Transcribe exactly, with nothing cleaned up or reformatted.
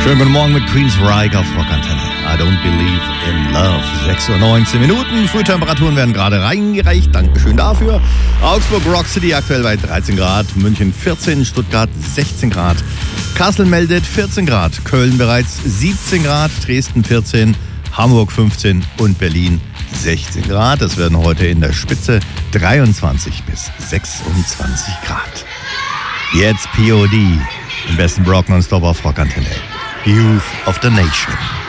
Schönen guten Morgen mit Queen's Ryke auf Rockantenne. I don't believe in love. sechs Uhr neunzehn Minuten. Frühtemperaturen werden gerade reingereicht. Dankeschön dafür. Augsburg Rock City aktuell bei dreizehn Grad. München vierzehn, Stuttgart sechzehn Grad. Kassel meldet vierzehn Grad. Köln bereits siebzehn Grad. Dresden vierzehn. Hamburg fünfzehn und Berlin sechzehn Grad. Es werden heute in der Spitze dreiundzwanzig bis sechsundzwanzig Grad. Jetzt P O D. Im besten Brock nonstop auf Rockantenne. Youth of the Nation.